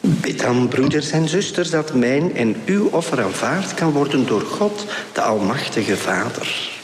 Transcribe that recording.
Bid dan, broeders en zusters, dat mijn en uw offer aanvaard kan worden door God, de Almachtige Vader.